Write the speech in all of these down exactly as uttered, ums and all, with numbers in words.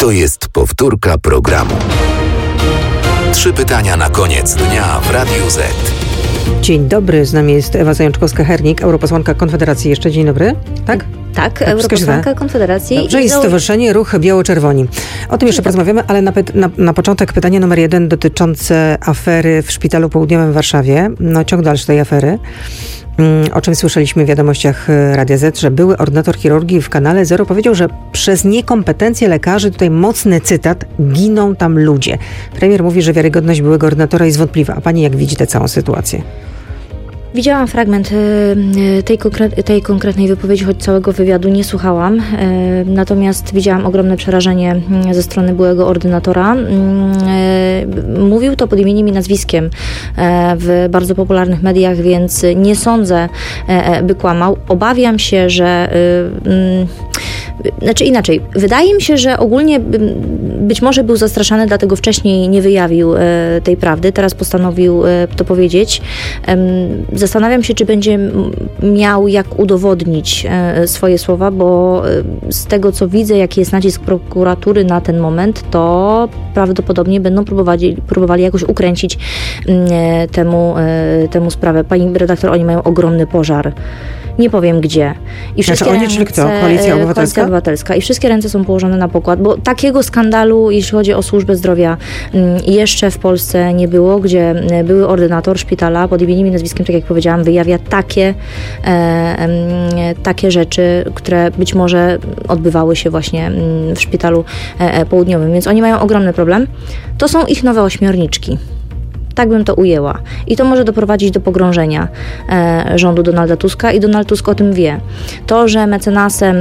To jest powtórka programu. Trzy pytania na koniec dnia w Radiu Z. Dzień dobry, z nami jest Ewa Zajączkowska-Hernik, europosłanka Konfederacji. Jeszcze dzień dobry, tak? Tak, tak, europosłanka Konfederacji. Dobrze, i Stowarzyszenie Ruch Biało-Czerwoni. O tym jeszcze porozmawiamy, ale na, na, na początek pytanie numer jeden dotyczące afery w Szpitalu Południowym w Warszawie. No, ciąg dalszy tej afery. O czym słyszeliśmy w wiadomościach Radia Z, że były ordynator chirurgii w kanale Zero powiedział, że przez niekompetencje lekarzy, tutaj mocny cytat, giną tam ludzie. Premier mówi, że wiarygodność byłego ordynatora jest wątpliwa. A pani jak widzi tę całą sytuację? Widziałam fragment tej, konkre- tej konkretnej wypowiedzi, choć całego wywiadu nie słuchałam. Natomiast widziałam ogromne przerażenie ze strony byłego ordynatora. Mówił to pod imieniem i nazwiskiem w bardzo popularnych mediach, więc nie sądzę, by kłamał. Obawiam się, że... Znaczy inaczej, wydaje mi się, że ogólnie być może był zastraszany, dlatego wcześniej nie wyjawił tej prawdy, teraz postanowił to powiedzieć. Zastanawiam się, czy będzie miał jak udowodnić swoje słowa, bo z tego, co widzę, jaki jest nacisk prokuratury na ten moment, to prawdopodobnie będą próbowali, próbowali jakoś ukręcić temu, temu sprawę. Pani redaktor, oni mają ogromny pożar. Nie powiem gdzie. I znaczy oni, czyli kto? Koalicja Obywatelska? Koalicja Obywatelska. I wszystkie ręce są położone na pokład, bo takiego skandalu, jeśli chodzi o służbę zdrowia, jeszcze w Polsce nie było, gdzie były ordynator szpitala pod imieniem i nazwiskiem, tak jak powiedziałam, wyjawia takie, e, takie rzeczy, które być może odbywały się właśnie w szpitalu południowym. Więc oni mają ogromny problem. To są ich nowe ośmiorniczki. Tak bym to ujęła. I to może doprowadzić do pogrążenia e, rządu Donalda Tuska i Donald Tusk o tym wie. To, że mecenasem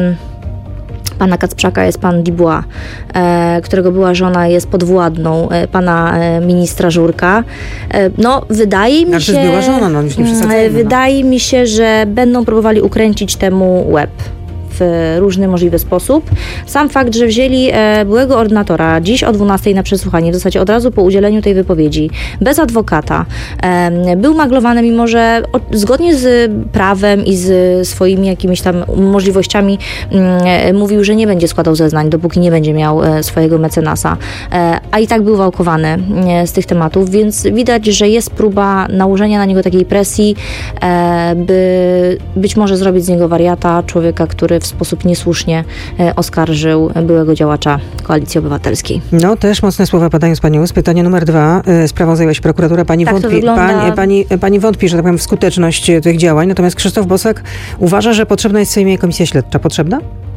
pana Kacprzaka jest pan Dubois, e, którego była żona jest podwładną e, pana e, ministra Żurka. E, no, wydaje mi się... była żona, no już nie przesadzajmy. Wydaje mi się, że będą próbowali ukręcić temu łeb w różny możliwy sposób. Sam fakt, że wzięli e, byłego ordynatora dziś o dwunastej na przesłuchanie, w zasadzie od razu po udzieleniu tej wypowiedzi, bez adwokata, e, był maglowany, mimo że o, zgodnie z prawem i z swoimi jakimiś tam możliwościami e, mówił, że nie będzie składał zeznań, dopóki nie będzie miał e, swojego mecenasa. E, a i tak był wałkowany e, z tych tematów, więc widać, że jest próba nałożenia na niego takiej presji, e, by być może zrobić z niego wariata, człowieka, który w sposób niesłusznie e, oskarżył byłego działacza Koalicji Obywatelskiej. No, też mocne słowa padają z panią ust. Pytanie numer dwa. E, sprawą zajęła się prokuratura. Pani, tak wątpi, wygląda... pani, pani, pani wątpi, że tak powiem, w skuteczność tych działań. Natomiast Krzysztof Bosak uważa, że potrzebna jest w Sejmie komisja śledcza. Potrzebna?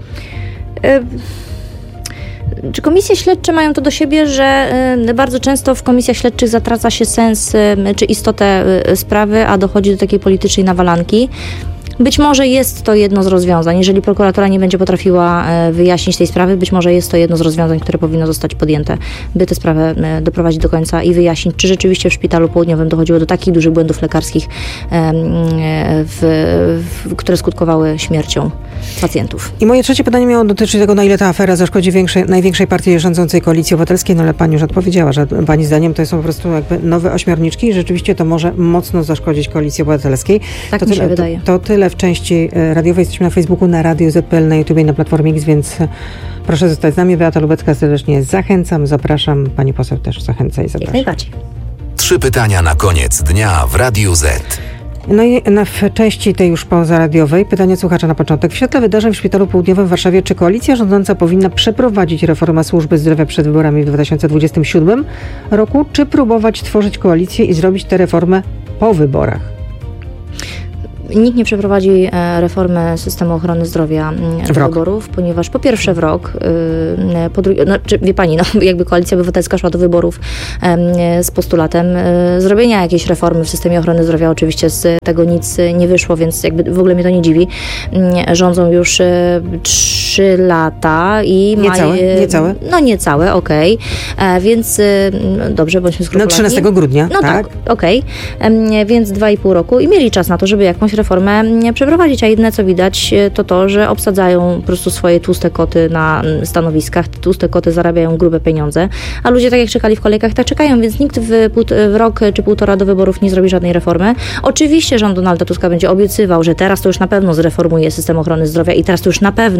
E... Czy komisje śledcze mają to do siebie, że y, bardzo często w komisjach śledczych zatraca się sens y, czy istotę y, sprawy, a dochodzi do takiej politycznej nawalanki? Być może jest to jedno z rozwiązań. Jeżeli prokuratura nie będzie potrafiła wyjaśnić tej sprawy, być może jest to jedno z rozwiązań, które powinno zostać podjęte, by tę sprawę doprowadzić do końca i wyjaśnić, czy rzeczywiście w Szpitalu Południowym dochodziło do takich dużych błędów lekarskich, w, w, które skutkowały śmiercią pacjentów. I moje trzecie pytanie miało dotyczyć tego, na ile ta afera zaszkodzi większej, największej partii rządzącej Koalicji Obywatelskiej, no ale pani już odpowiedziała, że pani zdaniem to są po prostu jakby nowe ośmiorniczki i rzeczywiście to może mocno zaszkodzić Koalicji Obywatelskiej. Tak to mi się tyle, wydaje. To, to tyle w części radiowej. Jesteśmy na Facebooku, na Radio Z P L, na YouTube i na Platformie X, więc proszę zostać z nami. Beata Lubecka serdecznie zachęcam, zapraszam. Pani poseł też zachęca i zapraszam. Jak najbardziej. Trzy pytania na koniec dnia w Radiu Z. No i w części tej już pozaradiowej pytanie słuchacza na początek. W świetle wydarzeń w Szpitalu Południowym w Warszawie, czy koalicja rządząca powinna przeprowadzić reformę służby zdrowia przed wyborami w dwa tysiące dwudziestym siódmym roku, czy próbować tworzyć koalicję i zrobić tę reformę po wyborach? Nikt nie przeprowadzi reformy systemu ochrony zdrowia do wyborów, ponieważ po pierwsze w rok, po drugie, no, czy, wie pani, no, jakby Koalicja Obywatelska szła do wyborów z postulatem zrobienia jakiejś reformy w systemie ochrony zdrowia, oczywiście z tego nic nie wyszło, więc jakby w ogóle mnie to nie dziwi. Rządzą już trzy lata i niecałe, mają... Niecałe? No niecałe, okej. Okay. Więc dobrze, bądźmy skrupulatni. No trzynastego grudnia, no tak? tak okej. Okay. Więc dwa i pół roku i mieli czas na to, żeby jakąś reformę przeprowadzić, a jedyne co widać to to, że obsadzają po prostu swoje tłuste koty na stanowiskach, te tłuste koty zarabiają grube pieniądze, a ludzie tak jak czekali w kolejkach, tak czekają, więc nikt w, w rok czy półtora do wyborów nie zrobi żadnej reformy. Oczywiście rząd Donalda Tuska będzie obiecywał, że teraz to już na pewno zreformuje system ochrony zdrowia i teraz to już na pewno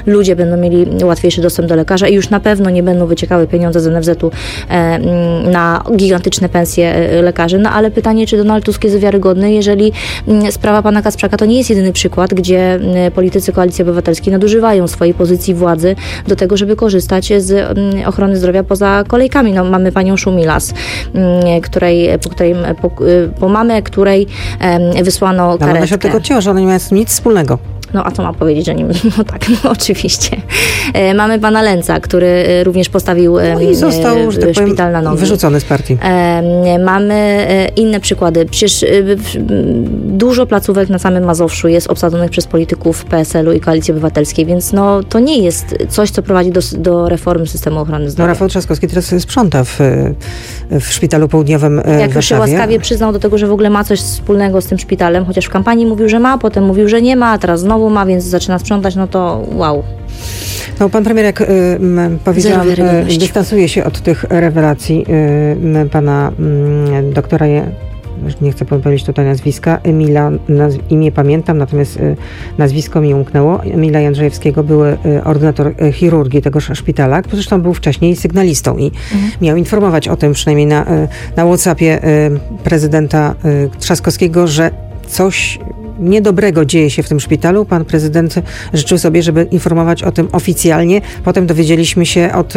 ludzie będą mieli łatwiejszy dostęp do lekarza i już na pewno nie będą wyciekały pieniądze z en ef zetu e, na gigantyczne pensje lekarzy. No ale pytanie, czy Donald Tusk jest wiarygodny, jeżeli sprawa pana Kacprzaka to nie jest jedyny przykład, gdzie politycy Koalicji Obywatelskiej nadużywają swojej pozycji władzy do tego, żeby korzystać z ochrony zdrowia poza kolejkami. No, mamy panią Szumilas, której, po, której, po, po mamę, której wysłano karetkę. Ale ona się od tego ciąży, ona nie ma nic wspólnego. No a co ma powiedzieć o nim? No tak, no oczywiście. E, mamy pana Lęca, który również postawił no i został, że tak powiem, szpital na nogi. Wyrzucony z partii. E, mamy e, inne przykłady. Przecież e, dużo placówek na samym Mazowszu jest obsadzonych przez polityków P S L u i Koalicji Obywatelskiej, więc no to nie jest coś, co prowadzi do, do reformy systemu ochrony zdrowia. No Rafał Trzaskowski teraz sprząta w, w szpitalu południowym w Jak już się łaskawie przyznał do tego, że w ogóle ma coś wspólnego z tym szpitalem, chociaż w kampanii mówił, że ma, potem mówił, że nie ma, a teraz znowu ma, więc zaczyna sprzątać, no to wow. No, pan premier, jak y, powiedziałam, y, dystansuje się od tych rewelacji y, pana y, doktora, je, nie chcę powiedzieć tutaj nazwiska, Emila, naz, imię pamiętam, natomiast y, nazwisko mi umknęło, Emila Jędrzejewskiego, były y, ordynator y, chirurgii tegoż szpitala, który zresztą był wcześniej sygnalistą i mhm. miał informować o tym, przynajmniej na, y, na WhatsAppie y, prezydenta y, Trzaskowskiego, że coś niedobrego dzieje się w tym szpitalu. Pan prezydent życzył sobie, żeby informować o tym oficjalnie. Potem dowiedzieliśmy się od y,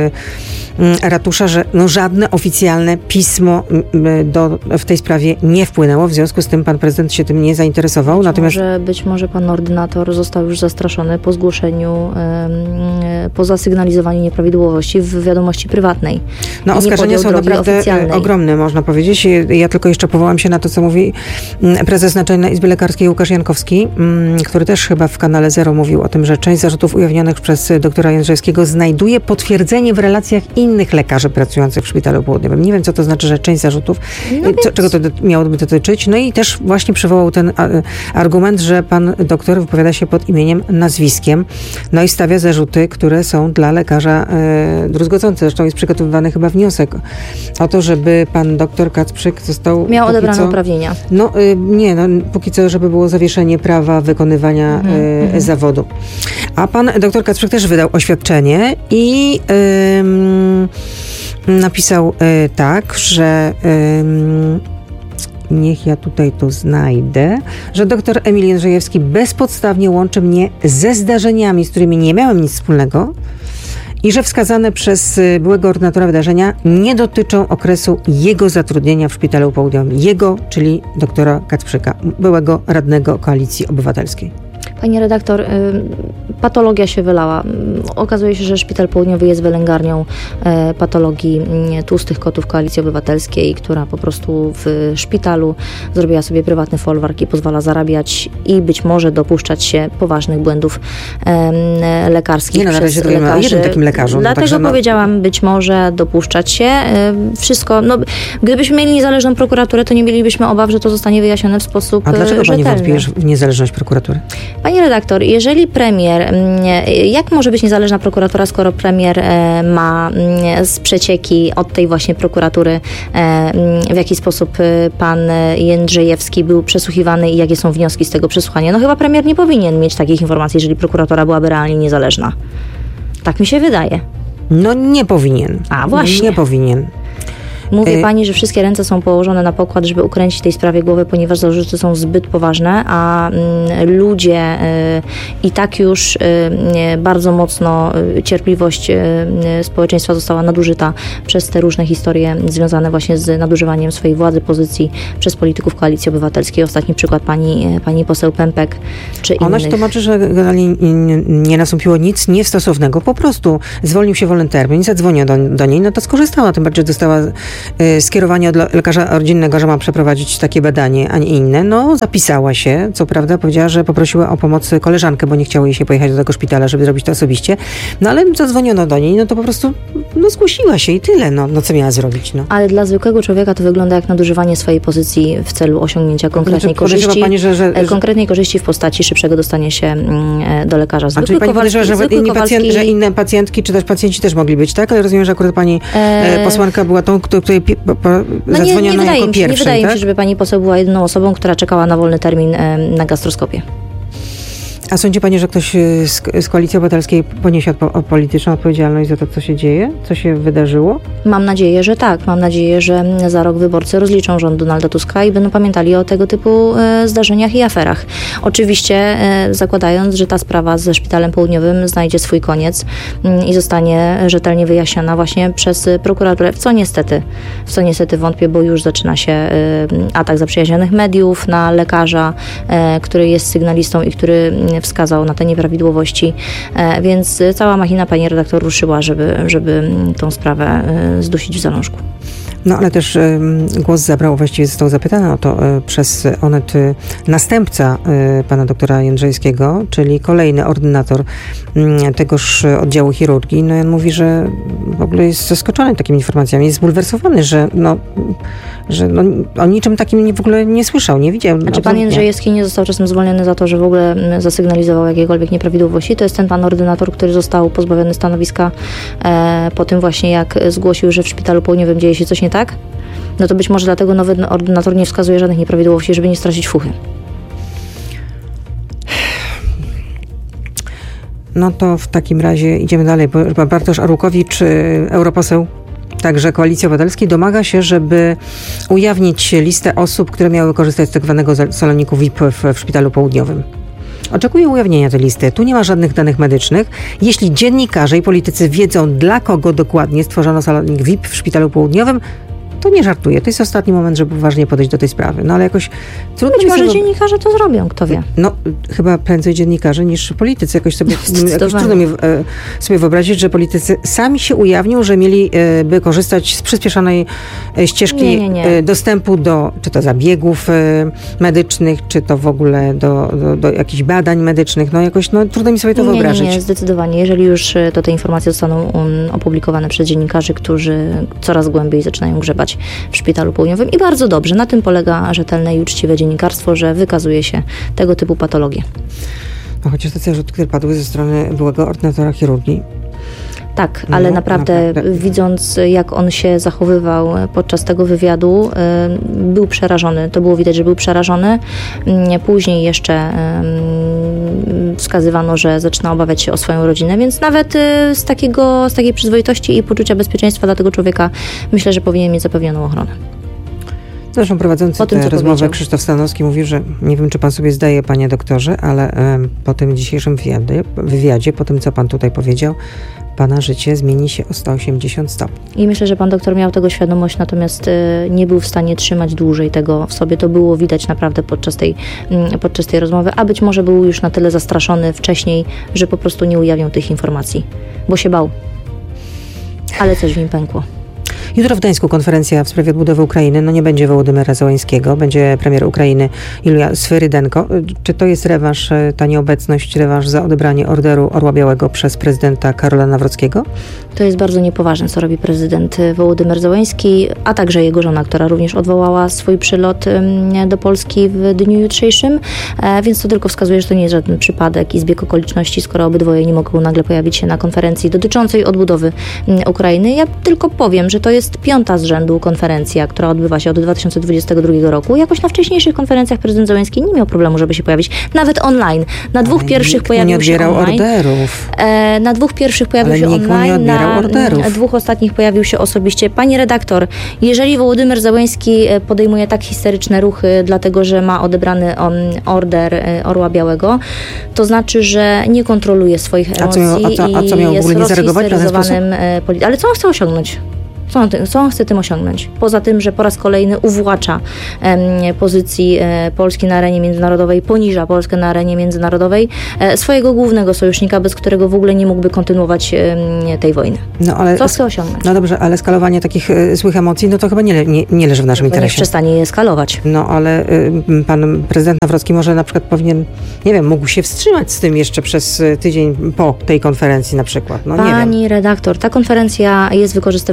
y, ratusza, że no żadne oficjalne pismo y, do, w tej sprawie nie wpłynęło. W związku z tym pan prezydent się tym nie zainteresował. Być, Natomiast... może, być może pan ordynator został już zastraszony po zgłoszeniu, y, y, po zasygnalizowaniu nieprawidłowości w wiadomości prywatnej. No oskarżenia są naprawdę oficjalnej. ogromne, można powiedzieć. Ja tylko jeszcze powołam się na to, co mówi prezes Naczelnej Izby Lekarskiej Łukasz Jankowski, który też chyba w kanale Zero mówił o tym, że część zarzutów ujawnionych przez doktora Jędrzejewskiego znajduje potwierdzenie w relacjach innych lekarzy pracujących w Szpitalu Południowym. Nie wiem, co to znaczy, że część zarzutów, no co, czego to miałoby dotyczyć. No i też właśnie przywołał ten argument, że pan doktor wypowiada się pod imieniem, nazwiskiem, no i stawia zarzuty, które są dla lekarza e, druzgocące. Zresztą jest przygotowywany chyba wniosek o to, żeby pan doktor Kacprzyk został... Miał odebrane co, uprawnienia. No y, nie, no póki co, żeby było zawieszenie prawa wykonywania mm-hmm. y, zawodu. A pan doktor Kacprzyk też wydał oświadczenie i y, napisał y, tak, że y, niech ja tutaj to znajdę, że doktor Emil Jędrzejewski bezpodstawnie łączy mnie ze zdarzeniami, z którymi nie miałem nic wspólnego i że wskazane przez byłego ordynatora wydarzenia nie dotyczą okresu jego zatrudnienia w Szpitalu Południowym. Jego, czyli doktora Kacprzyka, byłego radnego Koalicji Obywatelskiej. Pani redaktor, y, patologia się wylała. Okazuje się, że Szpital Południowy jest wylęgarnią y, patologii y, tłustych kotów Koalicji Obywatelskiej, która po prostu w szpitalu zrobiła sobie prywatny folwark i pozwala zarabiać i być może dopuszczać się poważnych błędów y, lekarskich. Nie, no, na razie przez lekarzy. O jednym takim lekarzu. Dlatego no, także, no... powiedziałam, być może dopuszczać się. Y, wszystko, no, gdybyśmy mieli niezależną prokuraturę, to nie mielibyśmy obaw, że to zostanie wyjaśnione w sposób A dlaczego rzetelny. pani wątpisz w niezależność prokuratury? Pani redaktor, jeżeli premier, jak może być niezależna prokuratura, skoro premier ma z przecieki od tej właśnie prokuratury, w jaki sposób pan Jędrzejewski był przesłuchiwany i jakie są wnioski z tego przesłuchania? No chyba premier nie powinien mieć takich informacji, jeżeli prokuratura byłaby realnie niezależna. Tak mi się wydaje. No nie powinien. A właśnie. Nie powinien. Mówi pani, że wszystkie ręce są położone na pokład, żeby ukręcić tej sprawie głowę, ponieważ zarzuty są zbyt poważne, a mm, ludzie y, i tak już y, bardzo mocno y, cierpliwość y, społeczeństwa została nadużyta przez te różne historie związane właśnie z nadużywaniem swojej władzy, pozycji przez polityków Koalicji Obywatelskiej. Ostatni przykład pani, pani poseł Pępek czy innych. Ona się tłumaczy, że generalnie nie nastąpiło nic niestosownego. Po prostu zwolnił się wolny termin, zadzwonił do, do niej, no to skorzystała, tym bardziej dostała skierowanie od lekarza rodzinnego, że ma przeprowadzić takie badanie, a nie inne. No, zapisała się. Co prawda powiedziała, że poprosiła o pomoc koleżankę, bo nie chciało jej się pojechać do tego szpitala, żeby zrobić to osobiście. No, ale zadzwoniono do niej, no to po prostu no, zgłosiła się i tyle. No, no co miała zrobić? No. Ale dla zwykłego człowieka to wygląda jak nadużywanie swojej pozycji w celu osiągnięcia konkretnej znaczy, korzyści. Pani, że, że, że... Konkretnej korzyści w postaci szybszego dostania się do lekarza. Zwykły A czyli pani podejrzewa, że, że, inni Kowalski... pacjent, że inne pacjentki czy też pacjenci też mogli być, tak? Ale rozumiem, że akurat pani e... posłanka była tą, której Po, po, no nie, nie wydaje, jako mi się, pierwszej, nie wydaje tak? mi się, żeby pani poseł była jedyną osobą, która czekała na wolny termin e, na gastroskopię. A sądzi pani, że ktoś z, z Koalicji Obywatelskiej poniesie odpo- polityczną odpowiedzialność za to, co się dzieje? Co się wydarzyło? Mam nadzieję, że tak. Mam nadzieję, że za rok wyborcy rozliczą rząd Donalda Tuska i będą pamiętali o tego typu e, zdarzeniach i aferach. Oczywiście e, zakładając, że ta sprawa ze Szpitalem Południowym znajdzie swój koniec m, i zostanie rzetelnie wyjaśniona właśnie przez prokuraturę, w co niestety, w co niestety wątpię, bo już zaczyna się e, atak zaprzyjaźnionych mediów na lekarza, e, który jest sygnalistą i który wskazał na te nieprawidłowości, e, więc cała machina, pani redaktor, ruszyła, żeby, żeby tą sprawę e, zdusić w zalążku. No ale też y, głos zabrał, właściwie został zapytany o to y, przez Onet y, następca y, pana doktora Jędrzejskiego, czyli kolejny ordynator y, tegoż oddziału chirurgii. No i on mówi, że w ogóle jest zaskoczony takimi informacjami, jest zbulwersowany, że no, że no, o niczym takim nie, w ogóle nie słyszał, nie widział. A czy pan Jędrzejewski nie został czasem zwolniony za to, że w ogóle zasygnalizował jakiekolwiek nieprawidłowości? To jest ten pan ordynator, który został pozbawiony stanowiska e, po tym właśnie, jak zgłosił, że w Szpitalu Południowym dzieje się coś nie tak? No to być może dlatego nowy ordynator nie wskazuje żadnych nieprawidłowości, żeby nie stracić fuchy. No to w takim razie idziemy dalej, bo Bartosz Arłukowicz, europoseł, także Koalicji Obywatelskiej, domaga się, żeby ujawnić listę osób, które miały korzystać z tak zwanego saloniku V I P w, w Szpitalu Południowym. Oczekuje ujawnienia tej listy. Tu nie ma żadnych danych medycznych. Jeśli dziennikarze i politycy wiedzą, dla kogo dokładnie stworzono salonik V I P w Szpitalu Południowym, to nie żartuję. To jest ostatni moment, żeby poważnie podejść do tej sprawy. No ale jakoś trudno Być mi może sobie... dziennikarze to zrobią, kto wie. No, chyba prędzej dziennikarze niż politycy. Jakoś sobie, jakoś trudno mi e, sobie wyobrazić, że politycy sami się ujawnią, że mieli e, by korzystać z przyspieszonej e, ścieżki nie, nie, nie. E, dostępu do, czy to zabiegów e, medycznych, czy to w ogóle do, do, do jakichś badań medycznych. No jakoś, no trudno mi sobie to nie, wyobrazić. Nie, nie, zdecydowanie. Jeżeli już, to te informacje zostaną um, opublikowane przez dziennikarzy, którzy coraz głębiej zaczynają grzebać w Szpitalu Południowym i bardzo dobrze. Na tym polega rzetelne i uczciwe dziennikarstwo, że wykazuje się tego typu patologie. No chociaż te zarzuty, które padły ze strony byłego ordynatora chirurgii. Tak, ale no, naprawdę, naprawdę widząc, jak on się zachowywał podczas tego wywiadu, y, był przerażony. To było widać, że był przerażony. Y, później jeszcze y, wskazywano, że zaczyna obawiać się o swoją rodzinę, więc nawet y, z, takiego, z takiej przyzwoitości i poczucia bezpieczeństwa dla tego człowieka myślę, że powinien mieć zapewnioną ochronę. Zresztą prowadzący tę rozmowę Krzysztof Stanowski mówił, że nie wiem, czy pan sobie zdaje, panie doktorze, ale y, po tym dzisiejszym wywiadzie, wywiadzie, po tym, co pan tutaj powiedział, pana życie zmieni się o sto osiemdziesiąt stopni. I myślę, że pan doktor miał tego świadomość, natomiast y, nie był w stanie trzymać dłużej tego w sobie. To było widać naprawdę podczas tej, y, podczas tej rozmowy, a być może był już na tyle zastraszony wcześniej, że po prostu nie ujawniał tych informacji, bo się bał. Ale coś w nim pękło. Jutro w Gdańsku konferencja w sprawie odbudowy Ukrainy. No nie będzie Wołodymyra Zełańskiego, będzie premier Ukrainy Julia Swyrydenko. Czy to jest rewanż, ta nieobecność, rewanż za odebranie Orderu Orła Białego przez prezydenta Karola Nawrockiego? To jest bardzo niepoważne, co robi prezydent Wołodymyr Zełański, a także jego żona, która również odwołała swój przylot do Polski w dniu jutrzejszym, więc to tylko wskazuje, że to nie jest żaden przypadek i zbieg okoliczności, skoro obydwoje nie mogą nagle pojawić się na konferencji dotyczącej odbudowy Ukrainy. Ja tylko powiem, że to jest piąta z rzędu konferencja, która odbywa się od dwa tysiące dwudziestego drugiego roku. Jakoś na wcześniejszych konferencjach prezydent Zełański nie miał problemu, żeby się pojawić. Nawet online. Na dwóch Ale pierwszych nikt pojawił nie odbierał się online. orderów. E, na dwóch pierwszych pojawił Ale się nikt online. nie odbierał na orderów. dwóch ostatnich pojawił się osobiście. Pani redaktor, jeżeli Wołodymyr Zełański podejmuje tak historyczne ruchy, dlatego że ma odebrany on order Orła Białego, to znaczy, że nie kontroluje swoich emocji a co, a co, a co miał i w ogóle jest nie zareagować w ten sposób? rozhisteryzowanym politycznym. Ale co on chce osiągnąć? Co on, co on chce tym osiągnąć? Poza tym, że po raz kolejny uwłacza em, pozycji e, Polski na arenie międzynarodowej, poniża Polskę na arenie międzynarodowej, e, swojego głównego sojusznika, bez którego w ogóle nie mógłby kontynuować e, tej wojny. No, ale co chce osiągnąć? No dobrze, ale skalowanie takich y, złych emocji, no to chyba nie, le, nie, nie leży w naszym To interesie. niech przestanie je eskalować. No ale y, pan prezydent Nawrocki może na przykład powinien, nie wiem, mógł się wstrzymać z tym jeszcze przez tydzień po tej konferencji na przykład. No, nie Pani wiem. redaktor, ta konferencja jest wykorzystywana również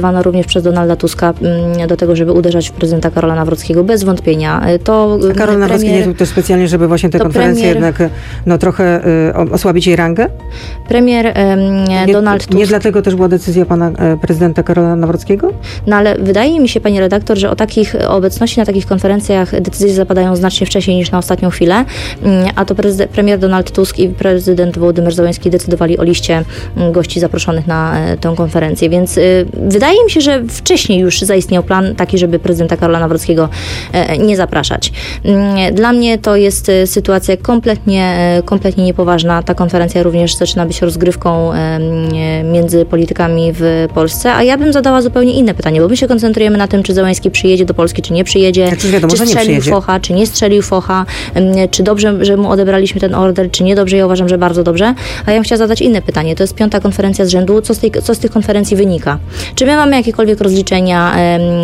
również przez Donalda Tuska do tego, żeby uderzać w prezydenta Karola Nawrockiego. Bez wątpienia. To A Karol Nawrocki nie był też specjalnie, żeby właśnie te konferencje premier, jednak no, trochę y, osłabić jej rangę? Premier y, nie, Donald Tusk. Nie dlatego też była decyzja pana y, prezydenta Karola Nawrockiego? No ale wydaje mi się, pani redaktor, że o takich o obecności na takich konferencjach decyzje zapadają znacznie wcześniej niż na ostatnią chwilę, a to prezyd- premier Donald Tusk i prezydent Wołodymyr Zełenski decydowali o liście gości zaproszonych na tę konferencję, więc y, wydaje mi się, że wcześniej już zaistniał plan taki, żeby prezydenta Karola Nawrockiego y, nie zapraszać. Y, dla mnie to jest y, sytuacja kompletnie, y, kompletnie niepoważna. Ta konferencja również zaczyna być rozgrywką y, y, między politykami w Polsce, a ja bym zadała zupełnie inne pytanie, bo my się koncentrujemy na tym, czy Zełenski przyjedzie do Polski, czy nie przyjedzie, znaczy, wiadomo, czy strzelił strzelił focha, czy nie strzelił focha, y, czy dobrze, że mu odebraliśmy ten order, czy niedobrze. Ja uważam, że bardzo dobrze. A ja bym chciała zadać inne pytanie. To jest piąta konferencja z rzędu. Co z, tej, co z tych konferencji wynika? Czy my mamy jakiekolwiek rozliczenia,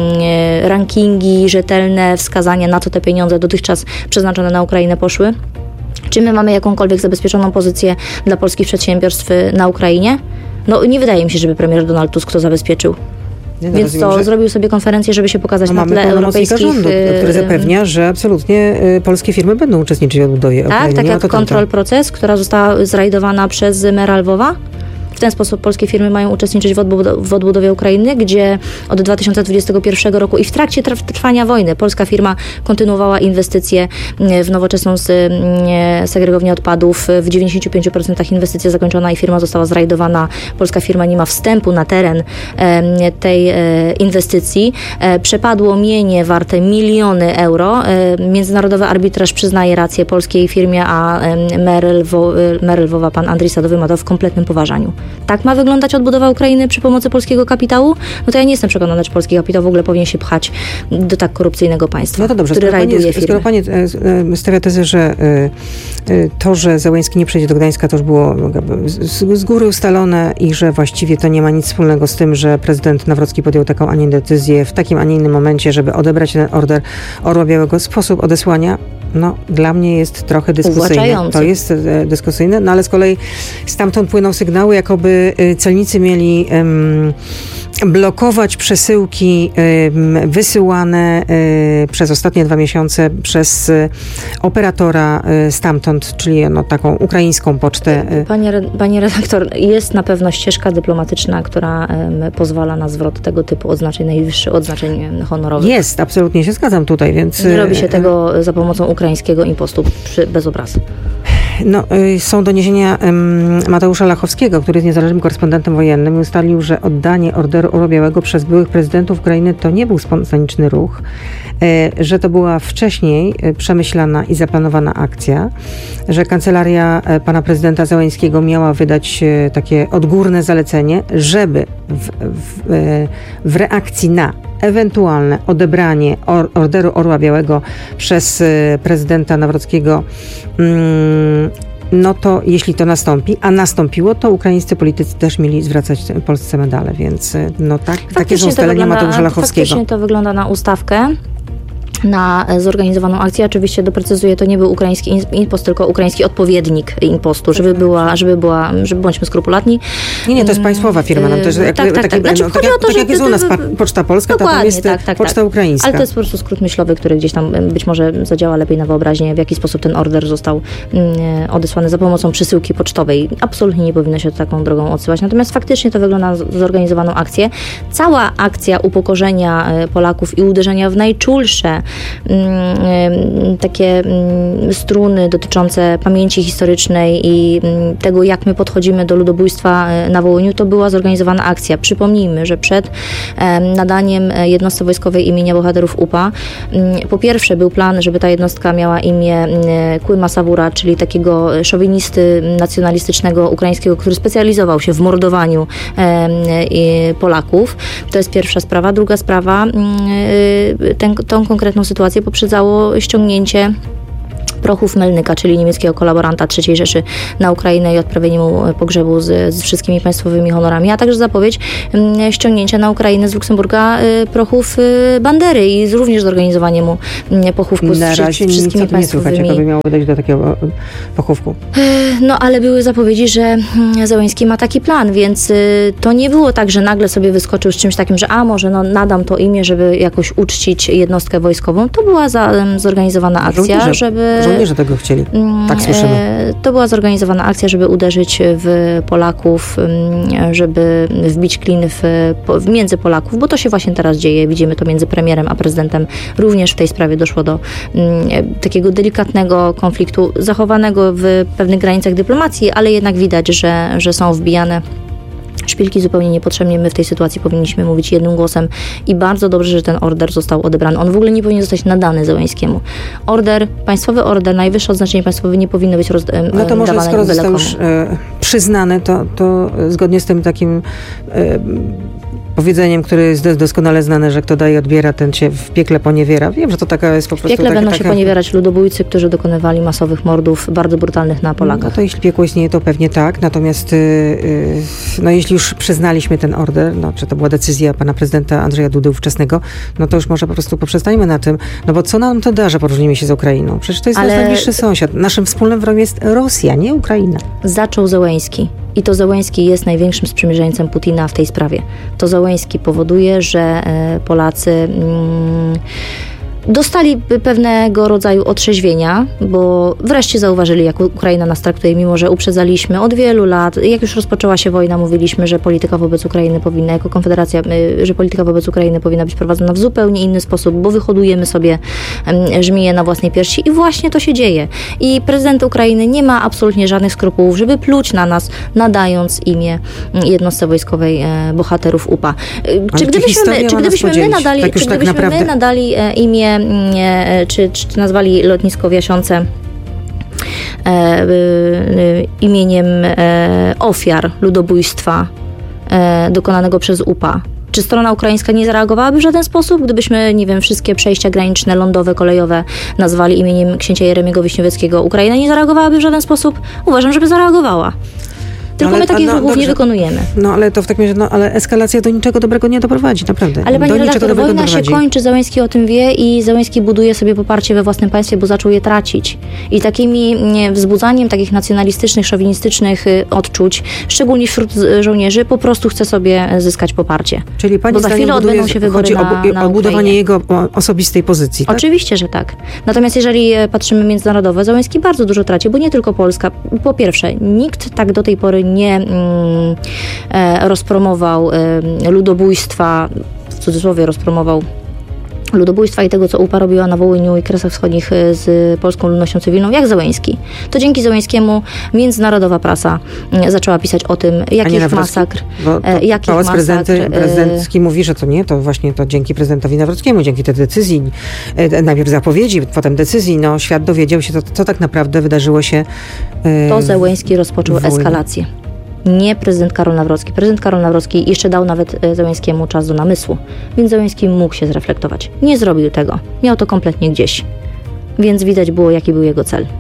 e, rankingi, rzetelne wskazania, na co te pieniądze dotychczas przeznaczone na Ukrainę poszły? Czy my mamy jakąkolwiek zabezpieczoną pozycję dla polskich przedsiębiorstw na Ukrainie? No nie wydaje mi się, żeby premier Donald Tusk to zabezpieczył. Nie, Więc rozumiem, to że... zrobił sobie konferencję, żeby się pokazać no, na tle europejskich... rządu, który zapewnia, że absolutnie polskie firmy będą uczestniczyć w odbudowie tak, Ukrainy. Tak, tak jak Control Proces, która została zrajdowana przez mera Lwowa. W ten sposób polskie firmy mają uczestniczyć w, odbud- w odbudowie Ukrainy, gdzie od dwa tysiące dwudziestego pierwszego roku i w trakcie trw- trwania wojny polska firma kontynuowała inwestycje w nowoczesną segregownię odpadów. W dziewięćdziesięciu pięciu procentach inwestycja zakończona i firma została zrajdowana. Polska firma nie ma wstępu na teren e, tej e, inwestycji. E, przepadło mienie warte miliony euro. E, międzynarodowy arbitraż przyznaje rację polskiej firmie, a e, mer, Lwo, mer Lwowa, pan Andrzej Sadowy, ma to w kompletnym poważaniu. Tak ma wyglądać odbudowa Ukrainy przy pomocy polskiego kapitału? No to ja nie jestem przekonana, czy polski kapitał w ogóle powinien się pchać do tak korupcyjnego państwa, no to dobrze, który rajduje firmy. Skoro pani stawia tezę, że to, że Zełenski nie przyjdzie do Gdańska, to już było z góry ustalone i że właściwie to nie ma nic wspólnego z tym, że prezydent Nawrocki podjął taką, a nie decyzję w takim, a nie innym momencie, żeby odebrać ten order Orła Białego. Sposób odesłania no, dla mnie jest trochę dyskusyjny. To jest e, dyskusyjne, no ale z kolei stamtąd płyną sygnały, jakoby e, celnicy mieli em, blokować przesyłki em, wysyłane e, przez ostatnie dwa miesiące przez e, operatora e, stamtąd, czyli no, taką ukraińską pocztę. E. Panie, panie redaktor, jest na pewno ścieżka dyplomatyczna, która em, pozwala na zwrot tego typu odznaczeń, najwyższych odznaczeń honorowych. Jest, absolutnie się zgadzam tutaj, więc... Nie robi się tego za pomocą ukraińskiego impostu przy, bez obrazu. No, y, są doniesienia y, Mateusza Lachowskiego, który jest niezależnym korespondentem wojennym i ustalił, że oddanie orderu Orła Białego przez byłych prezydentów Ukrainy to nie był spontaniczny ruch, y, że to była wcześniej y, przemyślana i zaplanowana akcja, że kancelaria y, pana prezydenta Zełenskiego miała wydać y, takie odgórne zalecenie, żeby w, w, y, w reakcji na ewentualne odebranie or, orderu Orła Białego przez y, prezydenta Nawrockiego, mm, no to jeśli to nastąpi, a nastąpiło, to ukraińscy politycy też mieli zwracać Polsce medale, więc no tak, takie są ustalenia Mateusza Lachowskiego. Faktycznie to wygląda na ustawkę, na zorganizowaną akcję. Oczywiście doprecyzuję, to nie był ukraiński impost, tylko ukraiński odpowiednik impostu, żeby była, żeby była, żeby bądźmy skrupulatni. Nie, nie, to jest państwowa firma. Nam też, tak, jak, tak, taki, tak. Znaczy, no, tak, jak, to, tak jak jest u nas Poczta Polska, to tam jest tak, tak, Poczta tak. Ukraińska. Ale to jest po prostu skrót myślowy, który gdzieś tam być może zadziała lepiej na wyobraźnię, w jaki sposób ten order został mm, odesłany za pomocą przesyłki pocztowej. Absolutnie nie powinno się taką drogą odsyłać. Natomiast faktycznie to wygląda na zorganizowaną akcję. Cała akcja upokorzenia Polaków i uderzenia w najczulsze mm, takie struny dotyczące pamięci historycznej i tego, jak my podchodzimy do ludobójstwa na Wołyniu, to była zorganizowana akcja. Przypomnijmy, że przed nadaniem jednostce wojskowej imienia bohaterów U P A po pierwsze był plan, żeby ta jednostka miała imię Kłyma Sawura, czyli takiego szowinisty nacjonalistycznego ukraińskiego, który specjalizował się w mordowaniu Polaków. To jest pierwsza sprawa. Druga sprawa, ten, tą konkretną sytuację poprzedzało ściągnięcie Prochów Melnyka, czyli niemieckiego kolaboranta trzeciej Rzeszy na Ukrainę i odprawienie mu pogrzebu z, z wszystkimi państwowymi honorami, a także zapowiedź um, ściągnięcia na Ukrainę z Luksemburga y, prochów y, Bandery i również zorganizowanie mu y, pochówku z, na wszy, razie z wszystkimi nic państwowymi. Nie słychać, miało dojść do takiego pochówku. No ale były zapowiedzi, że Zełenski ma taki plan, więc y, to nie było tak, że nagle sobie wyskoczył z czymś takim, że a może no, nadam to imię, żeby jakoś uczcić jednostkę wojskową. To była za, um, zorganizowana akcja, Żołnierze, żeby... Żołnierze tego chcieli, tak słyszymy. E, to była zorganizowana akcja, żeby uderzyć w Polaków, żeby wbić klin w, w między Polaków, bo to się właśnie teraz dzieje. Widzimy to między premierem a prezydentem. Również w tej sprawie doszło do m, takiego delikatnego konfliktu, zachowanego w pewnych granicach dyplomacji, ale jednak widać, że, że są wbijane szpilki zupełnie niepotrzebnie. My w tej sytuacji powinniśmy mówić jednym głosem i bardzo dobrze, że ten order został odebrany. On w ogóle nie powinien zostać nadany Zełenskiemu. Order, państwowy order, najwyższe odznaczenie państwowe nie powinno być roz, No to może skoro został komu. już e, przyznany, to, to zgodnie z tym takim e, powiedzeniem, które jest doskonale znane, że kto daje, odbiera, ten cię w piekle poniewiera. Wiem, że to taka jest po prostu... W piekle taka, będą taka... się poniewierać ludobójcy, którzy dokonywali masowych mordów bardzo brutalnych na Polakach. No to jeśli piekło istnieje, to pewnie tak. Natomiast yy, no jeśli już przyznaliśmy ten order, no czy to była decyzja pana prezydenta Andrzeja Dudy ówczesnego, no to już może po prostu poprzestańmy na tym. No bo co nam to da, że poróżnimy się z Ukrainą? Przecież to jest Ale... nasz najbliższy sąsiad. Naszym wspólnym wrogiem jest Rosja, nie Ukraina. Zaczął Zełenski. I to Zełenski jest największym sprzymierzeńcem Putina w tej sprawie. To Zełenski powoduje, że Polacy mm, dostali pewnego rodzaju otrzeźwienia, bo wreszcie zauważyli, jak Ukraina nas traktuje, mimo że uprzedzaliśmy od wielu lat. Jak już rozpoczęła się wojna, mówiliśmy, że polityka wobec Ukrainy powinna, jako Konfederacja, że polityka wobec Ukrainy powinna być prowadzona w zupełnie inny sposób, bo wyhodujemy sobie żmiję na własnej piersi i właśnie to się dzieje. I prezydent Ukrainy nie ma absolutnie żadnych skrupułów, żeby pluć na nas, nadając imię jednostce wojskowej bohaterów U P A. Czy gdybyśmy, my, czy gdybyśmy my nadali, tak czy gdybyśmy tak my nadali imię Czy, czy nazwali lotnisko w Jasiące e, e, imieniem e, ofiar ludobójstwa e, dokonanego przez U P A. Czy strona ukraińska nie zareagowałaby w żaden sposób, gdybyśmy, nie wiem, wszystkie przejścia graniczne, lądowe, kolejowe nazwali imieniem księcia Jeremiego Wiśniowieckiego? Ukraina nie zareagowałaby w żaden sposób? Uważam, żeby zareagowała. Tylko ale, my takich no, ruchów dobrze. nie wykonujemy. No ale to w takim razie, no ale eskalacja do niczego dobrego nie doprowadzi, naprawdę. Ale pani do redaktor, wojna się kończy, Zełenski o tym wie i Zełenski buduje sobie poparcie we własnym państwie, bo zaczął je tracić. I takimi nie, wzbudzaniem takich nacjonalistycznych, szowinistycznych y, odczuć, szczególnie wśród żołnierzy, po prostu chce sobie zyskać poparcie. Czyli pani bo za chwilę odbędą się wybory na, chodzi o, na o budowanie jego osobistej pozycji, tak? Oczywiście, że tak. Natomiast jeżeli patrzymy międzynarodowo, Zełenski bardzo dużo traci, bo nie tylko Polska. Po pierwsze, nikt tak do tej pory nie mm, e, rozpromował e, ludobójstwa, w cudzysłowie rozpromował ludobójstwa i tego, co U P A robiła na Wołyniu i Kresach Wschodnich z polską ludnością cywilną, jak Zełenski. To dzięki Zełenskiemu międzynarodowa prasa zaczęła pisać o tym, jakich masakr, e, jakich Pałac masakr... prezydencki mówi, że to nie, to właśnie to dzięki prezydentowi Nawrockiemu, dzięki tej decyzji, e, najpierw zapowiedzi, potem decyzji, no świat dowiedział się, to, co tak naprawdę wydarzyło się e, To Zełenski rozpoczął eskalację. Nie prezydent Karol Nawrocki. Prezydent Karol Nawrocki jeszcze dał nawet Zełenskiemu czas do namysłu, więc Zełenski mógł się zreflektować. Nie zrobił tego. Miał to kompletnie gdzieś. Więc widać było, jaki był jego cel.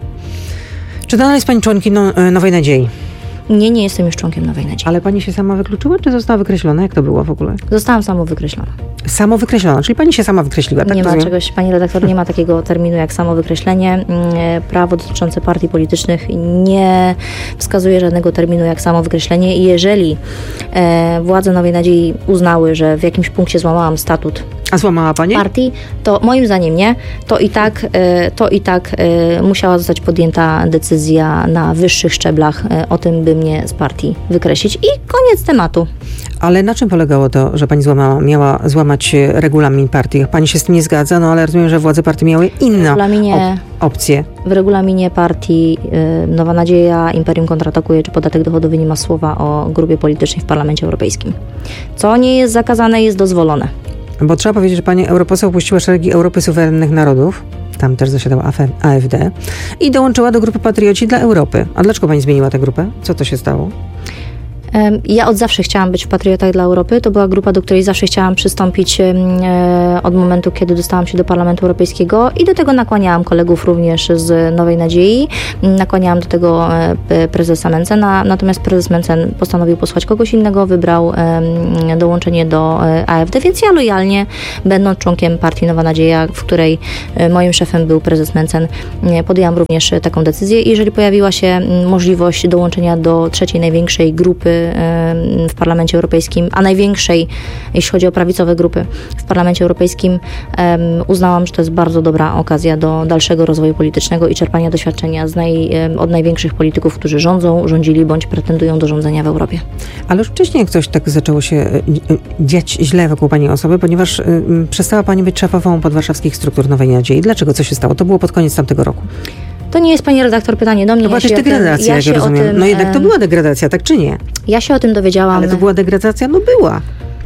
Czy dalej jest pani członkiem no, Nowej Nadziei? Nie, nie jestem już członkiem Nowej Nadziei. Ale pani się sama wykluczyła, czy została wykreślona? Jak to było w ogóle? Zostałam samo wykreślona. Samo wykreślona, czyli pani się sama wykreśliła, tak? Nie ma rozumiem? czegoś, pani redaktor, nie ma takiego terminu jak samo wykreślenie. Prawo dotyczące partii politycznych nie wskazuje żadnego terminu jak samo wykreślenie i jeżeli e, władze Nowej Nadziei uznały, że w jakimś punkcie złamałam statut A złamała pani? partii, to moim zdaniem nie, to i tak, e, to i tak e, musiała zostać podjęta decyzja na wyższych szczeblach e, o tym, by mnie z partii wykreślić i koniec tematu. Ale na czym polegało to, że pani złamała, miała złamać regulamin partii? Pani się z tym nie zgadza, no ale rozumiem, że władze partii miały inne op- opcje. W regulaminie partii y, Nowa Nadzieja, Imperium kontratakuje czy podatek dochodowy nie ma słowa o grupie politycznej w Parlamencie Europejskim. Co nie jest zakazane, jest dozwolone. Bo trzeba powiedzieć, że pani europoseł opuściła szeregi Europy Suwerennych Narodów, tam też zasiadał A F D, i dołączyła do grupy Patrioci dla Europy. A dlaczego pani zmieniła tę grupę? Co to się stało? Ja od zawsze chciałam być w Patriotach dla Europy. To była grupa, do której zawsze chciałam przystąpić od momentu, kiedy dostałam się do Parlamentu Europejskiego i do tego nakłaniałam kolegów również z Nowej Nadziei. Nakłaniałam do tego prezesa Mentzena, natomiast prezes Mentzen postanowił posłać kogoś innego, wybrał dołączenie do A F D, więc ja lojalnie, będąc członkiem partii Nowa Nadzieja, w której moim szefem był prezes Mentzen, podjęłam również taką decyzję. Jeżeli pojawiła się możliwość dołączenia do trzeciej największej grupy w Parlamencie Europejskim, a największej, jeśli chodzi o prawicowe grupy w Parlamencie Europejskim, uznałam, że to jest bardzo dobra okazja do dalszego rozwoju politycznego i czerpania doświadczenia z naj, od największych polityków, którzy rządzą, rządzili bądź pretendują do rządzenia w Europie. Ale już wcześniej jak coś tak zaczęło się dziać źle wokół pani osoby, ponieważ przestała pani być szefową podwarszawskich struktur Nowej Nadziei. Dlaczego? Co się stało? To było pod koniec tamtego roku. To nie jest, pani redaktor, pytanie do mnie. To była ja jakaś degradacja, ja jak się rozumiem. tym, no jednak to była degradacja, tak czy nie? Ja się o tym dowiedziałam. Ale to była degradacja? No była.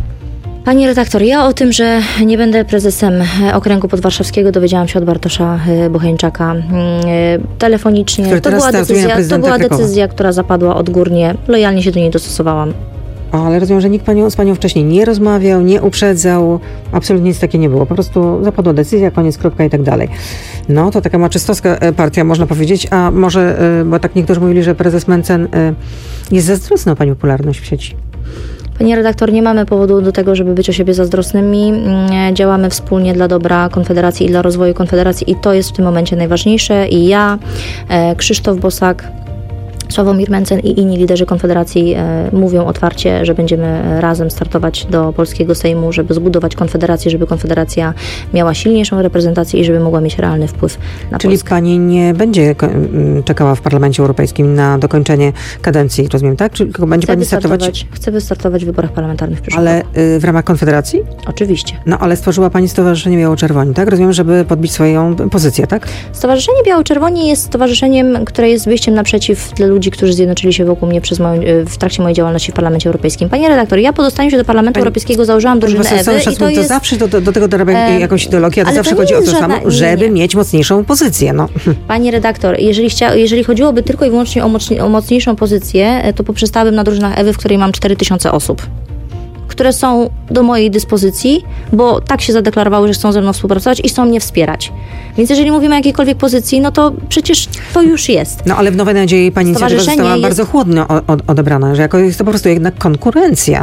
Pani redaktor, ja o tym, że nie będę prezesem okręgu podwarszawskiego, dowiedziałam się od Bartosza Bocheńczaka telefonicznie. Który to była, decyzja, to była decyzja, która zapadła odgórnie. Lojalnie się do niej dostosowałam. O, ale rozumiem, że nikt panią, z panią wcześniej nie rozmawiał, nie uprzedzał, absolutnie nic takiego nie było. Po prostu zapadła decyzja, koniec, kropka i tak dalej. No, to taka maczystowska partia, można powiedzieć, a może, bo tak niektórzy mówili, że prezes Mentzen jest zazdrosny o pani popularność w sieci. Pani redaktor, nie mamy powodu do tego, żeby być o siebie zazdrosnymi. Działamy wspólnie dla dobra Konfederacji i dla rozwoju Konfederacji i to jest w tym momencie najważniejsze. I ja, Krzysztof Bosak, Sławomir Mentzen i inni liderzy Konfederacji e, mówią otwarcie, że będziemy razem startować do polskiego Sejmu, żeby zbudować Konfederację, żeby Konfederacja miała silniejszą reprezentację i żeby mogła mieć realny wpływ na Czyli Polskę. pani nie będzie czekała w Parlamencie Europejskim na dokończenie kadencji, rozumiem, tak? Czy tylko będzie Chcę pani startować? Chcę wystartować w wyborach parlamentarnych w przyszłym Ale roku. y, w ramach Konfederacji? Oczywiście. No ale stworzyła pani Stowarzyszenie Biało-Czerwoni, tak? Rozumiem, żeby podbić swoją pozycję, tak? Stowarzyszenie Biało-Czerwoni jest stowarzyszeniem, które jest wyjściem naprzeciw dla ludzi, którzy zjednoczyli się wokół mnie przez moją, w trakcie mojej działalności w Parlamencie Europejskim. Pani redaktor, ja po dostaniu się do Parlamentu Pani, Europejskiego założyłam drużynę Ewy i to, to jest... zawsze do, do tego dorabia e, jakąś ideologię, a to zawsze to chodzi o to żadna, samo, żeby nie. mieć mocniejszą pozycję. No. Pani redaktor, jeżeli, chcia, jeżeli chodziłoby tylko i wyłącznie o, mocni, o mocniejszą pozycję, to poprzestałabym na drużynach Ewy, w której mam cztery tysiące osób, które są do mojej dyspozycji, bo tak się zadeklarowały, że chcą ze mną współpracować i chcą mnie wspierać. Więc jeżeli mówimy o jakiejkolwiek pozycji, no to przecież to już jest. No ale w Nowej Nadziei pani inicjatywa została jest... bardzo chłodno odebrana, że jako jest to po prostu jednak konkurencja.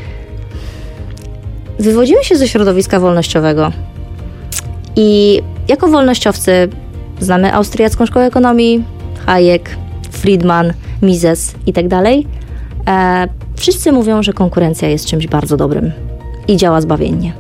Wywodzimy się ze środowiska wolnościowego i jako wolnościowcy znamy austriacką szkołę ekonomii, Hayek, Friedman, Mises i tak dalej. E, wszyscy mówią, że konkurencja jest czymś bardzo dobrym i działa zbawiennie.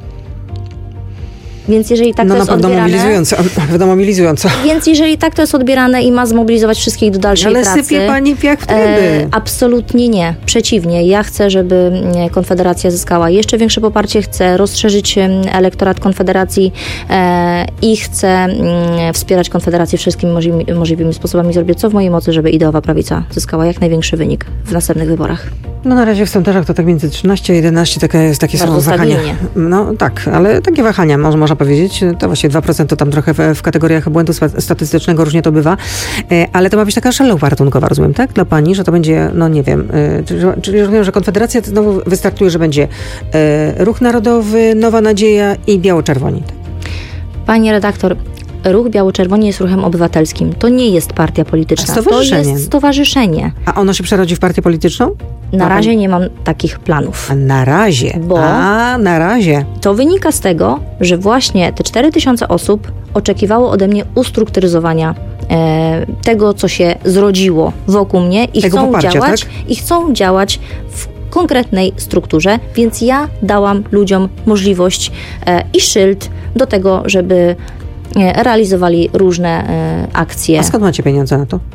Więc jeżeli tak no, to jest odbierane... mobilizująco, no mobilizująco. Więc jeżeli tak to jest odbierane i ma zmobilizować wszystkich do dalszej Ale pracy... Ale sypie pani piach w tryby. E, absolutnie nie. Przeciwnie. Ja chcę, żeby Konfederacja zyskała jeszcze większe poparcie. Chcę rozszerzyć elektorat Konfederacji e, i chcę m, wspierać Konfederację wszystkimi możliwymi, możliwymi sposobami. Zrobię co w mojej mocy, żeby ideowa prawica zyskała jak największy wynik w następnych wyborach. No na razie w sondażach to tak między trzynaście a jedenaście takie, jest, takie są wahania. No tak, ale takie wahania można, można powiedzieć. To właśnie dwa procent to tam trochę w, w kategoriach błędu statystycznego różnie to bywa. E, ale to ma być taka szalowa ratunkowa, rozumiem, tak? Dla pani, że to będzie, no nie wiem, e, czyli, czyli rozumiem, że Konfederacja znowu wystartuje, że będzie e, Ruch Narodowy, Nowa Nadzieja i Biało-Czerwoni. Pani redaktor, Ruch Biało-Czerwoni jest ruchem obywatelskim. To nie jest partia polityczna. Stowarzyszenie. To jest stowarzyszenie. A ono się przerodzi w partię polityczną? Na Ma razie pani... nie mam takich planów. A na razie? Bo A, na razie. To wynika z tego, że właśnie te cztery tysiące osób oczekiwało ode mnie ustrukturyzowania e, tego, co się zrodziło wokół mnie i tego chcą poparcia, działać tak? i chcą działać w konkretnej strukturze, więc ja dałam ludziom możliwość e, i szyld do tego, żeby realizowali różne e, akcje. A skąd macie pieniądze na to?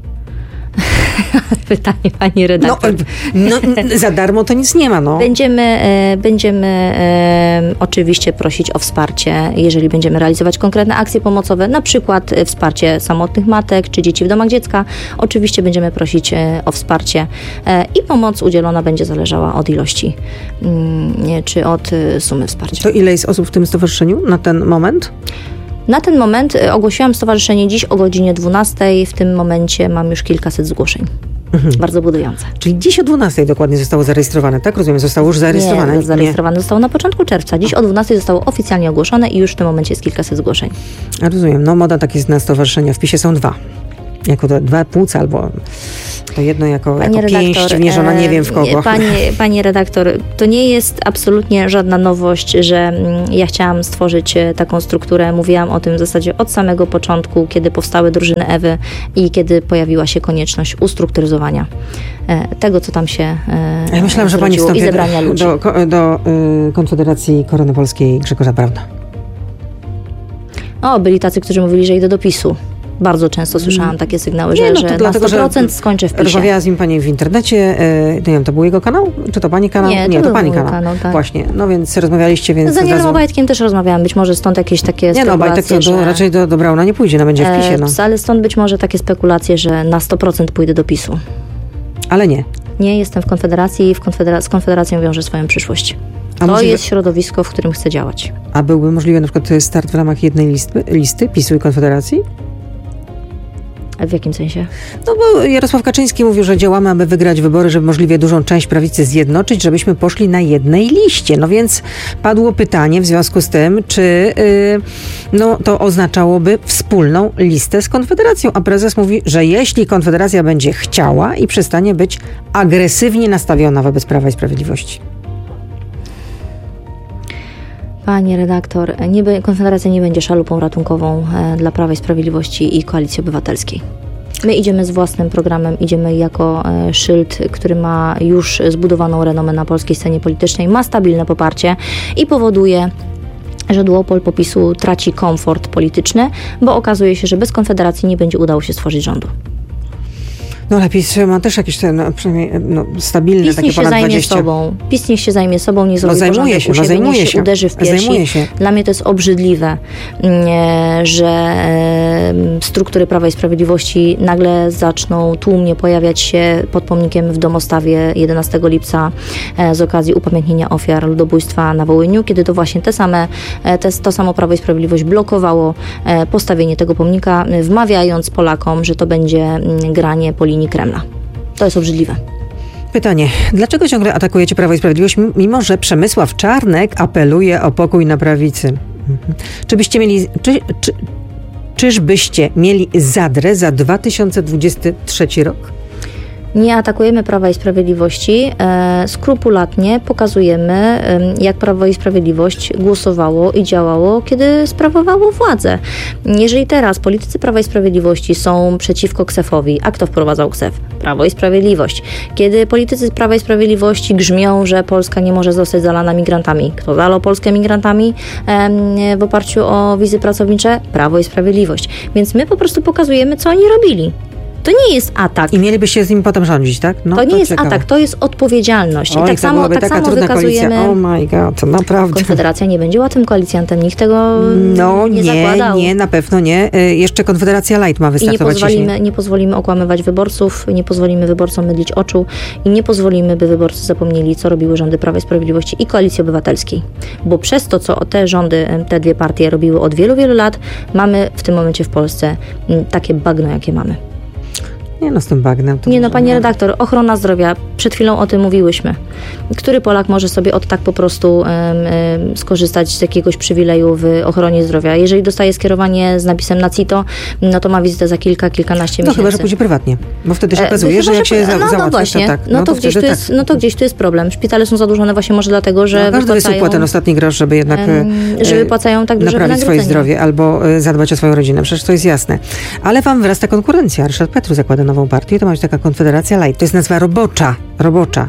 Pytanie pani redaktor. No, no, za darmo to nic nie ma, no. Będziemy, e, będziemy e, oczywiście prosić o wsparcie, jeżeli będziemy realizować konkretne akcje pomocowe, na przykład wsparcie samotnych matek czy dzieci w domach dziecka. Oczywiście będziemy prosić e, o wsparcie e, i pomoc udzielona będzie zależała od ilości mm, czy od e, sumy wsparcia. To ile jest osób w tym stowarzyszeniu na ten moment? Na ten moment ogłosiłam stowarzyszenie dziś o godzinie dwunastej. W tym momencie mam już kilkaset zgłoszeń. Mhm. Bardzo budujące. Czyli dziś o dwunastej dokładnie zostało zarejestrowane, tak? Rozumiem, zostało już zarejestrowane? Nie, zarejestrowane Nie. zostało na początku czerwca. Dziś o dwunastej zostało oficjalnie ogłoszone i już w tym momencie jest kilkaset zgłoszeń. A rozumiem. No moda tak jest na stowarzyszenia. W PiSie są dwa. Jako to dwa płuca albo to jedno jako, jako pięść wmierzona nie wiem w kogo. Panie, panie redaktor, to nie jest absolutnie żadna nowość, że ja chciałam stworzyć taką strukturę. Mówiłam o tym w zasadzie od samego początku, kiedy powstały drużyny Ewy i kiedy pojawiła się konieczność ustrukturyzowania tego, co tam się ja myślałam, że pani i zebrania ludzi. Do, do, do y, Konfederacji Korony Polskiej Grzegorza Brauna. O, byli tacy, którzy mówili, że idę do PiSu. Bardzo często słyszałam takie sygnały, że, nie, no że dlatego, na sto procent skończę w PiSie. Rozmawiała z nim pani w internecie. Nie wiem, to był jego kanał? Czy to pani kanał? Nie, to, nie, to był pani mój kanał. kanał tak. Właśnie. No więc rozmawialiście, więc... Z Danielem razu... Obajtkiem też rozmawiałam. Być może stąd jakieś takie nie, spekulacje, no Obajtek to, że... to raczej do, do Brauna nie pójdzie, no będzie w PiSie. No. E, ale stąd być może takie spekulacje, że na sto procent pójdę do PiSu. Ale nie. Nie, jestem w Konfederacji i w konfedera- z Konfederacją wiążę swoją przyszłość. A to możliwe... jest środowisko, w którym chcę działać. A byłby możliwy na przykład start w ramach jednej listy, listy PiSu i Konfederacji? W jakim sensie? No bo Jarosław Kaczyński mówił, że działamy, aby wygrać wybory, żeby możliwie dużą część prawicy zjednoczyć, żebyśmy poszli na jednej liście. No więc padło pytanie w związku z tym, czy yy, no, to oznaczałoby wspólną listę z Konfederacją. A prezes mówi, że jeśli Konfederacja będzie chciała i przestanie być agresywnie nastawiona wobec Prawa i Sprawiedliwości. Pani redaktor, nie, Konfederacja nie będzie szalupą ratunkową e, dla Prawa i Sprawiedliwości i Koalicji Obywatelskiej. My idziemy z własnym programem, idziemy jako e, szyld, który ma już zbudowaną renomę na polskiej scenie politycznej, ma stabilne poparcie i powoduje, że duopol PiSu traci komfort polityczny, bo okazuje się, że bez Konfederacji nie będzie udało się stworzyć rządu. No ale PiS ma też jakieś no, przynajmniej no, stabilne PiS takie niech ponad się zajmie dwadzieścia. sobą. PiS niech się zajmie sobą, nie zrobi no, porządek się, u siebie, no, niech się, się uderzy w piersi. Się. Dla mnie to jest obrzydliwe, że struktury Prawa i Sprawiedliwości nagle zaczną tłumnie pojawiać się pod pomnikiem w Domostawie jedenastego lipca z okazji upamiętnienia ofiar ludobójstwa na Wołyniu, kiedy to właśnie te same, te, to samo Prawo i Sprawiedliwość blokowało postawienie tego pomnika, wmawiając Polakom, że to będzie granie po linii Kremla. To jest obrzydliwe. Pytanie. Dlaczego ciągle atakujecie Prawo i Sprawiedliwość, mimo że Przemysław Czarnek apeluje o pokój na prawicy? Mhm. Czy byście mieli... Czy, czy, czyżbyście mieli zadrę za dwa tysiące dwudziesty trzeci rok? Nie atakujemy Prawa i Sprawiedliwości, e, skrupulatnie pokazujemy, e, jak Prawo i Sprawiedliwość głosowało i działało, kiedy sprawowało władzę. Jeżeli teraz politycy Prawa i Sprawiedliwości są przeciwko Ksefowi, a kto wprowadzał Ksef? Prawo i Sprawiedliwość. Kiedy politycy Prawa i Sprawiedliwości grzmią, że Polska nie może zostać zalana migrantami, kto zalał Polskę migrantami e, w oparciu o wizy pracownicze? Prawo i Sprawiedliwość. Więc my po prostu pokazujemy, co oni robili. To nie jest atak. I mielibyście z nim potem rządzić, tak? No, to nie to jest ciekawe. atak, to jest odpowiedzialność. Oj, I tak samo, tak samo wykazujemy... Oh my god, naprawdę. Konfederacja nie będzie łatwym koalicjantem, nikt tego no, nie, nie zakładał. nie, na pewno nie. Jeszcze Konfederacja Light ma wystartować. I nie pozwolimy, nie pozwolimy okłamywać wyborców, nie pozwolimy wyborcom mydlić oczu i nie pozwolimy, by wyborcy zapomnieli, co robiły rządy Prawa i Sprawiedliwości i Koalicji Obywatelskiej. Bo przez to, co te rządy, te dwie partie robiły od wielu, wielu lat, mamy w tym momencie w Polsce takie bagno, jakie mamy. Nie no, z tym bagnem. To nie no, pani nie. redaktor, ochrona zdrowia, przed chwilą o tym mówiłyśmy. Który Polak może sobie od tak po prostu um, um, skorzystać z jakiegoś przywileju w ochronie zdrowia? Jeżeli dostaje skierowanie z napisem na CITO, no to ma wizytę za kilka, kilkanaście no, miesięcy. No chyba, że pójdzie prywatnie, bo wtedy się e, okazuje, że jak się no, załatwia, no właśnie, to tak. No, no to, to gdzieś tu tak. jest, no to gdzieś tu jest problem. Szpitale są zadłużone właśnie może dlatego, że no, każdy wypłacają... wysupła ten ostatni grosz, żeby jednak um, że wypłacają tak duże naprawić swoje zdrowie albo zadbać o swoją rodzinę. Przecież to jest jasne. Ale wam wyrasta konkurencja. Ryszard Petru zakłada nową partię, to ma być taka Konfederacja Light. To jest nazwa robocza. Robocza.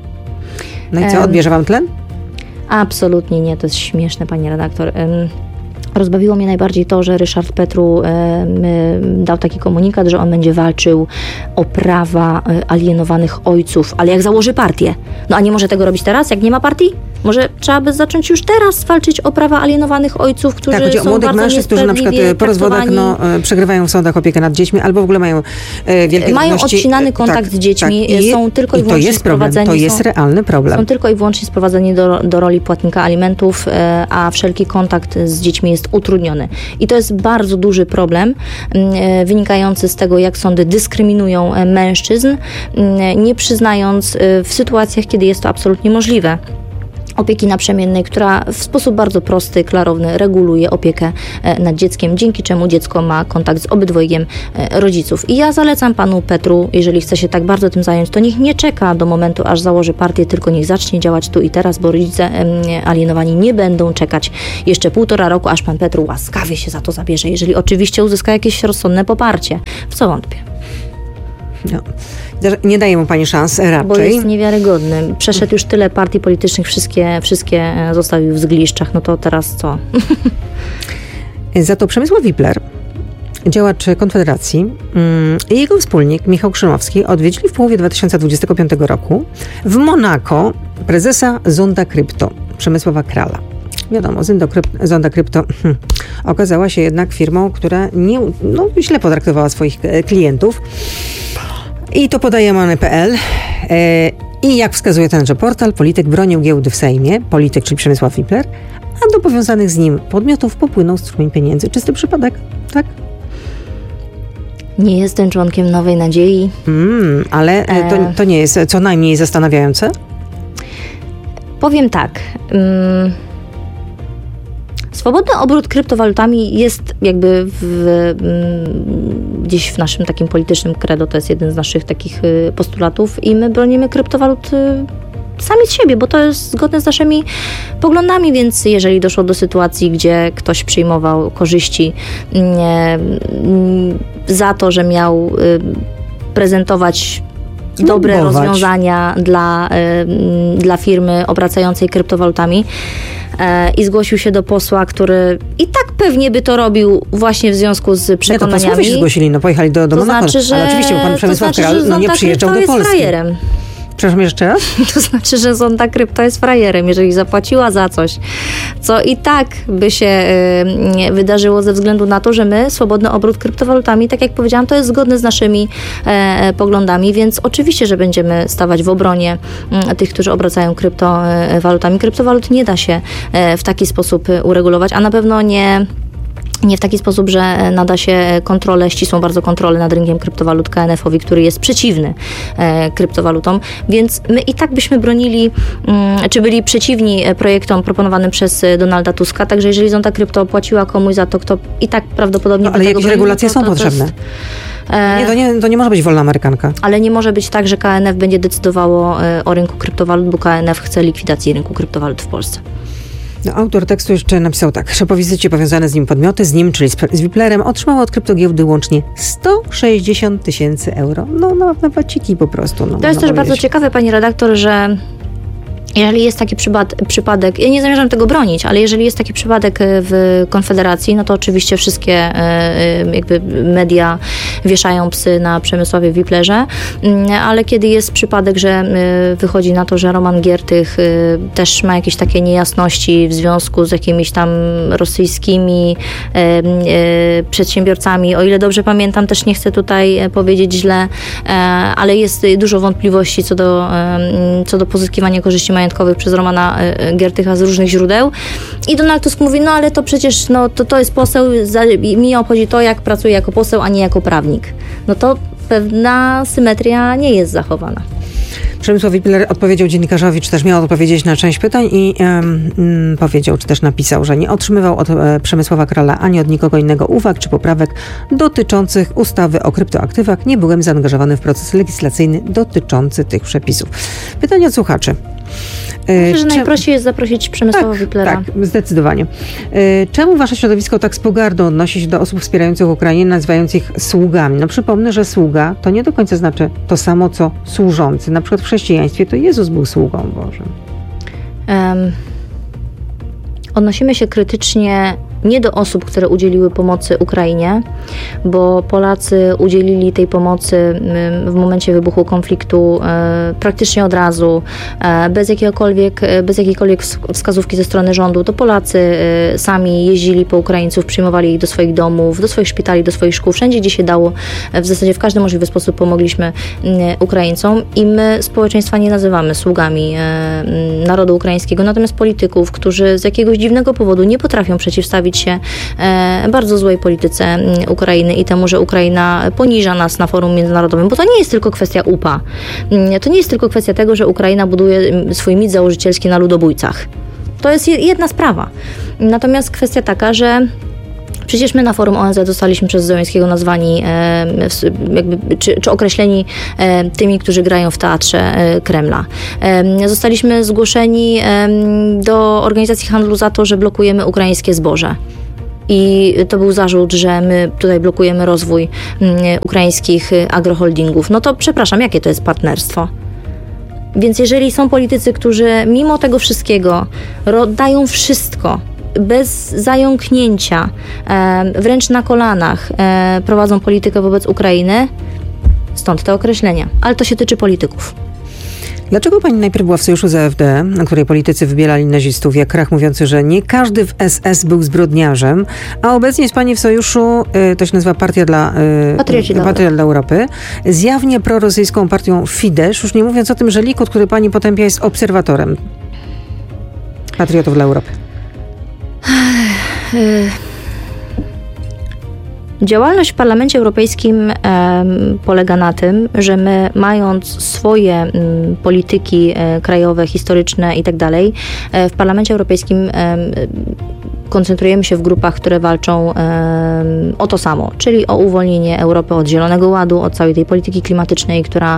No i co, odbierze wam tlen? Absolutnie nie, to jest śmieszne, pani redaktor. Rozbawiło mnie najbardziej to, że Ryszard Petru e, dał taki komunikat, że on będzie walczył o prawa e, alienowanych ojców, ale jak założy partię. No a nie może tego robić teraz, jak nie ma partii? Może trzeba by zacząć już teraz walczyć o prawa alienowanych ojców, którzy tak, chodzi są o młodych bardzo mężczyzn, którzy na przykład po rozwodach no, przegrywają w sądach opiekę nad dziećmi, albo w ogóle mają e, wielkie Mają trudności. odcinany kontakt tak, z dziećmi, tak. I, są tylko i, i to wyłącznie jest problem, sprowadzeni... to jest są, realny problem. Są tylko i wyłącznie sprowadzeni do, do roli płatnika alimentów, e, a wszelki kontakt z dziećmi jest utrudniony. I to jest bardzo duży problem, e, wynikający z tego, jak sądy dyskryminują e, mężczyzn, e, nie przyznając e, w sytuacjach, kiedy jest to absolutnie możliwe, opieki naprzemiennej, która w sposób bardzo prosty, klarowny reguluje opiekę nad dzieckiem, dzięki czemu dziecko ma kontakt z obydwojgiem rodziców. I ja zalecam panu Petru, jeżeli chce się tak bardzo tym zająć, to niech nie czeka do momentu, aż założy partię, tylko niech zacznie działać tu i teraz, bo rodzice alienowani nie będą czekać jeszcze półtora roku, aż pan Petru łaskawie się za to zabierze, jeżeli oczywiście uzyska jakieś rozsądne poparcie, w co wątpię. No. Nie daje mu pani szans raczej. Bo jest niewiarygodny. Przeszedł już tyle partii politycznych, wszystkie, wszystkie zostawił w zgliszczach. No to teraz co? Za to Przemysław Wipler, działacz Konfederacji, i jego wspólnik Michał Krzymowski odwiedzili w połowie dwa tysiące dwudziestego piątego roku w Monako prezesa Zonda Krypto, Przemysława Krala. Wiadomo, Zonda Krypto hmm, okazała się jednak firmą, która nie, no, źle potraktowała swoich klientów. I to podaje Money kropka p l. I jak wskazuje tenże portal, polityk bronił giełdy w Sejmie, polityk, czyli Przemysław Wipler, a do powiązanych z nim podmiotów popłynął strumień pieniędzy. Czysty przypadek, tak? Nie jestem członkiem Nowej Nadziei. Mm, ale to, to nie jest co najmniej zastanawiające? Powiem tak. Um, swobodny obrót kryptowalutami jest jakby w, um, gdzieś w naszym takim politycznym credo, to jest jeden z naszych takich y, postulatów i my bronimy kryptowalut y, sami z siebie, bo to jest zgodne z naszymi poglądami, więc jeżeli doszło do sytuacji, gdzie ktoś przyjmował korzyści nie, za to, że miał y, prezentować dobre Lobbować. rozwiązania dla, y, dla firmy obracającej kryptowalutami y, i zgłosił się do posła, który i tak pewnie by to robił właśnie w związku z przekonaniami. Nie, to posłowie się zgłosili, no pojechali do, do to Monako. Znaczy, że, ale oczywiście, bo pan Przemysław to znaczy, Kral no, nie przyjeżdżał do Polski. Jest frajerem. Przepraszam, jeszcze raz? To znaczy, że Zonda Krypto jest frajerem, jeżeli zapłaciła za coś, co i tak by się y, wydarzyło ze względu na to, że my swobodny obrót kryptowalutami, tak jak powiedziałam, to jest zgodne z naszymi e, poglądami, więc oczywiście, że będziemy stawać w obronie y, tych, którzy obracają kryptowalutami. Kryptowalut nie da się e, w taki sposób uregulować, a na pewno nie... Nie w taki sposób, że nada się kontrolę, ścisłą bardzo kontrolę nad rynkiem kryptowalut K N F-owi, który jest przeciwny e, kryptowalutom, więc my i tak byśmy bronili, mm, czy byli przeciwni projektom proponowanym przez Donalda Tuska, także jeżeli Zonda Krypto płaciła komuś za to, kto i tak prawdopodobnie... No, ale jakieś broni, regulacje to, są to, to potrzebne. Jest, e, nie, to nie, to nie może być wolna Amerykanka. Ale nie może być tak, że K N F będzie decydowało e, o rynku kryptowalut, bo K N F chce likwidacji rynku kryptowalut w Polsce. No, autor tekstu jeszcze napisał tak, że po wizycie powiązane z nim podmioty, z nim, czyli z, z Wiplerem, otrzymały od kryptogiełdy łącznie sto sześćdziesiąt tysięcy euro. No, na, na paciki po prostu. No, to jest też powiedzieć. bardzo ciekawe, pani redaktor, że jeżeli jest taki przypad- przypadek, ja nie zamierzam tego bronić, ale jeżeli jest taki przypadek w Konfederacji, no to oczywiście wszystkie jakby media wieszają psy na Przemysławie Wiplerze, ale kiedy jest przypadek, że wychodzi na to, że Roman Giertych też ma jakieś takie niejasności w związku z jakimiś tam rosyjskimi przedsiębiorcami, o ile dobrze pamiętam, też nie chcę tutaj powiedzieć źle, ale jest dużo wątpliwości co do, co do pozyskiwania korzyści majątkowych przez Romana Giertycha z różnych źródeł. I Donald Tusk mówi, no ale to przecież no, to, to jest poseł, mi obchodzi to, jak pracuje jako poseł, a nie jako prawnik. No to pewna symetria nie jest zachowana. Przemysław Wipler odpowiedział dziennikarzowi, czy też miał odpowiedzieć na część pytań i um, powiedział, czy też napisał, że nie otrzymywał od e, Przemysława Krala ani od nikogo innego uwag czy poprawek dotyczących ustawy o kryptoaktywach. Nie byłem zaangażowany w proces legislacyjny dotyczący tych przepisów. Pytanie od słuchaczy. Myślę, że najprościej jest zaprosić Przemysława tak, Wiplera. Tak, zdecydowanie. Czemu wasze środowisko tak z pogardą odnosi się do osób wspierających Ukrainę, nazywając ich sługami? No przypomnę, że sługa to nie do końca znaczy to samo, co służący. Na przykład w chrześcijaństwie to Jezus był sługą Bożym. Um, odnosimy się krytycznie nie do osób, które udzieliły pomocy Ukrainie, bo Polacy udzielili tej pomocy w momencie wybuchu konfliktu praktycznie od razu, bez jakiegokolwiek, bez jakiejkolwiek wskazówki ze strony rządu. To Polacy sami jeździli po Ukraińców, przyjmowali ich do swoich domów, do swoich szpitali, do swoich szkół, wszędzie gdzie się dało. W zasadzie w każdy możliwy sposób pomogliśmy Ukraińcom i my społeczeństwa nie nazywamy sługami narodu ukraińskiego, natomiast polityków, którzy z jakiegoś dziwnego powodu nie potrafią przeciwstawić się bardzo złej polityce Ukrainy i temu, że Ukraina poniża nas na forum międzynarodowym, bo to nie jest tylko kwestia U P A. To nie jest tylko kwestia tego, że Ukraina buduje swój mit założycielski na ludobójcach. To jest jedna sprawa. Natomiast kwestia taka, że przecież my na forum O N Z zostaliśmy przez Zełenskiego nazwani e, jakby, czy, czy określeni e, tymi, którzy grają w teatrze e, Kremla. E, zostaliśmy zgłoszeni e, do Organizacji Handlu za to, że blokujemy ukraińskie zboże. I to był zarzut, że my tutaj blokujemy rozwój m, ukraińskich agroholdingów. No to przepraszam, jakie to jest partnerstwo? Więc jeżeli są politycy, którzy mimo tego wszystkiego dają wszystko, bez zająknięcia, e, wręcz na kolanach e, prowadzą politykę wobec Ukrainy, stąd te określenia. Ale to się tyczy polityków. Dlaczego pani najpierw była w sojuszu z A F D, na której politycy wybierali nazistów, jak Krach mówiący, że nie każdy w S S był zbrodniarzem, a obecnie jest pani w sojuszu, to się nazywa Partia dla, Patrioci dla, Partia dla Europy, zjawnie prorosyjską partią Fidesz, już nie mówiąc o tym, że Likud, który pani potępia, jest obserwatorem Patriotów dla Europy. Działalność w Parlamencie Europejskim e, polega na tym, że my, mając swoje m, polityki e, krajowe, historyczne i tak dalej, w Parlamencie Europejskim e, koncentrujemy się w grupach, które walczą e, o to samo, czyli o uwolnienie Europy od Zielonego Ładu, od całej tej polityki klimatycznej, która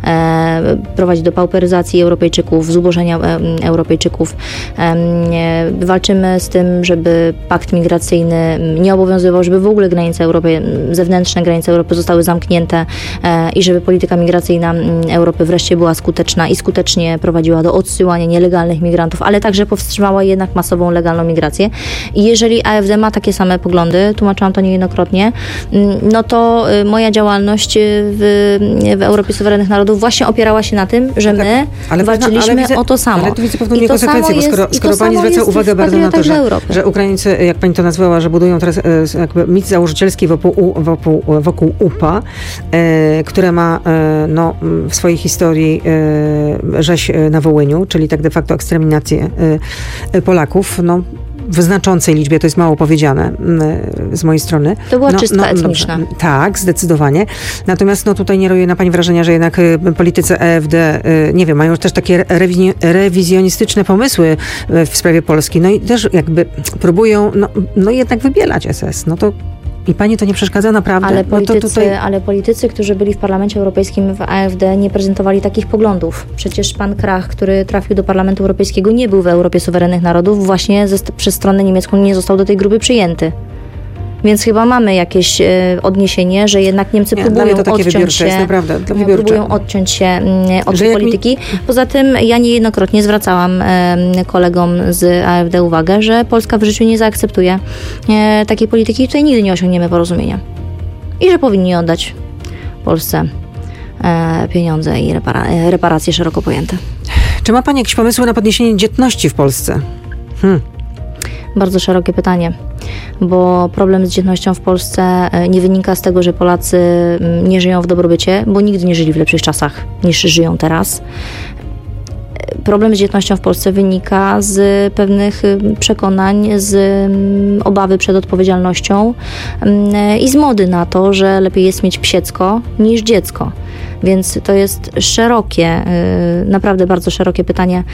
e, prowadzi do pauperyzacji Europejczyków, zubożenia e, Europejczyków. E, walczymy z tym, żeby pakt migracyjny nie obowiązywał, żeby w ogóle granice Europy, zewnętrzne granice Europy zostały zamknięte e, i żeby polityka migracyjna Europy wreszcie była skuteczna i skutecznie prowadziła do odsyłania nielegalnych migrantów, ale także powstrzymała jednak masową legalną migrację. I jeżeli A F D ma takie same poglądy, tłumaczyłam to niejednokrotnie, no to moja działalność w, w Europie Suwerennych Narodów właśnie opierała się na tym, że my tak, walczyliśmy ale widzę, o to samo. Ale tu widzę pewną niekonsekwencję, bo skoro, skoro pani zwraca uwagę bardzo na to, że, że Ukraińcy, jak pani to nazwała, że budują teraz jakby mit założycielski wokół, wokół, wokół U P A, e, które ma e, no, w swojej historii e, rzeź na Wołyniu, czyli tak de facto eksterminację e, Polaków, no w znaczącej liczbie, to jest mało powiedziane z mojej strony. To była no, czystka no, etniczna. Dobrze. Tak, zdecydowanie. Natomiast no, tutaj nie robi na pani wrażenia, że jednak politycy A F D, nie wiem, mają też takie rewi- rewizjonistyczne pomysły w sprawie Polski. No i też jakby próbują no, no jednak wybielać S S. No to i pani to nie przeszkadza naprawdę? Ale politycy, no to tutaj... ale politycy, którzy byli w Parlamencie Europejskim w A F D, nie prezentowali takich poglądów. Przecież pan Krach, który trafił do Parlamentu Europejskiego, nie był w Europie Suwerennych Narodów, właśnie ze, przez stronę niemiecką nie został do tej grupy przyjęty. Więc chyba mamy jakieś e, odniesienie, że jednak Niemcy nie, próbują odciąć się, jest naprawdę, próbują odciąć się m, od tej polityki. Mi... Poza tym ja niejednokrotnie zwracałam e, kolegom z A F D uwagę, że Polska w życiu nie zaakceptuje e, takiej polityki i tutaj nigdy nie osiągniemy porozumienia. I że powinni oddać Polsce e, pieniądze i repara- reparacje szeroko pojęte. Czy ma pani jakieś pomysły na podniesienie dzietności w Polsce? Hmm. Bardzo szerokie pytanie, bo problem z dzietnością w Polsce nie wynika z tego, że Polacy nie żyją w dobrobycie, bo nigdy nie żyli w lepszych czasach niż żyją teraz. Problem z dzietnością w Polsce wynika z pewnych przekonań, z obawy przed odpowiedzialnością i z mody na to, że lepiej jest mieć psiecko niż dziecko. Więc to jest szerokie, naprawdę bardzo szerokie pytanie.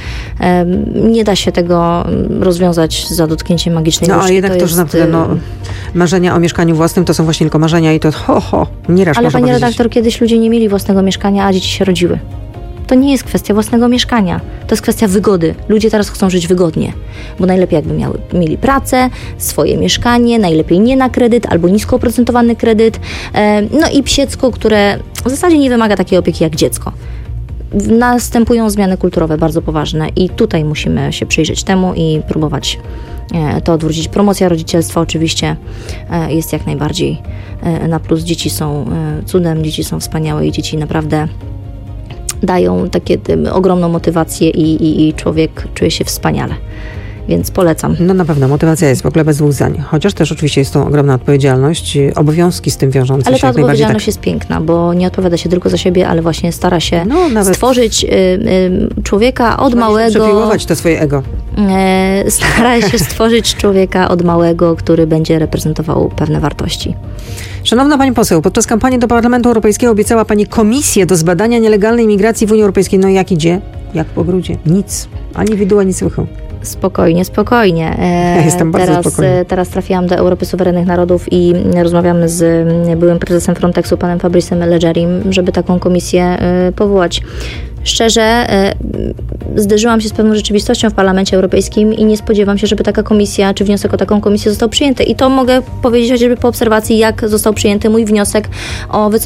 Nie da się tego rozwiązać za dotknięciem magicznej No nóżki. a jednak to, jest... to że naprawdę no, marzenia o mieszkaniu własnym to są właśnie tylko marzenia i to ho, ho, nieraz Ale można pani powiedzieć. redaktor, kiedyś ludzie nie mieli własnego mieszkania, a dzieci się rodziły. To nie jest kwestia własnego mieszkania. To jest kwestia wygody. Ludzie teraz chcą żyć wygodnie, bo najlepiej jakby miały, mieli pracę, swoje mieszkanie, najlepiej nie na kredyt albo nisko oprocentowany kredyt, no i psiecko, które w zasadzie nie wymaga takiej opieki jak dziecko. następują zmiany kulturowe bardzo poważne i tutaj musimy się przyjrzeć temu i próbować to odwrócić. Promocja rodzicielstwa oczywiście jest jak najbardziej na plus. Dzieci są cudem, dzieci są wspaniałe i dzieci naprawdę dają takie ogromną motywację i, i, i człowiek czuje się wspaniale. Więc polecam. No na pewno, motywacja jest w ogóle bez dwóch zdań. Chociaż też oczywiście jest to ogromna odpowiedzialność, obowiązki z tym wiążące ale się. Ale ta odpowiedzialność tak... jest piękna, bo nie odpowiada się tylko za siebie, ale właśnie stara się no, nawet... stworzyć y, y, człowieka od Stara małego... Przepiłować to swoje ego. Y, stara się stworzyć człowieka od małego, który będzie reprezentował pewne wartości. Szanowna Pani Poseł, podczas kampanii do Parlamentu Europejskiego obiecała Pani komisję do zbadania nielegalnej migracji w Unii Europejskiej. No i jak idzie? Jak po grudzie? Nic. Ani widu, ani słychu. Spokojnie, spokojnie. Ja jestem bardzo teraz, spokojnie. Teraz trafiłam do Europy Suwerennych Narodów i rozmawiamy z byłym prezesem Frontexu, panem Fabricem Legerim, żeby taką komisję powołać. Szczerze, zderzyłam się z pewną rzeczywistością w Parlamencie Europejskim i nie spodziewam się, żeby taka komisja, czy wniosek o taką komisję został przyjęty. I to mogę powiedzieć chociażby po obserwacji, jak został przyjęty mój wniosek o wycofanie